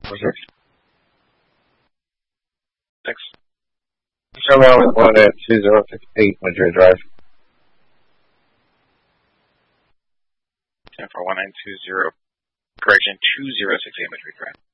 Thanks. Terminal 1 at 2068 Madrid Drive. 10 for 1920, correction, 2068 Madrid Drive.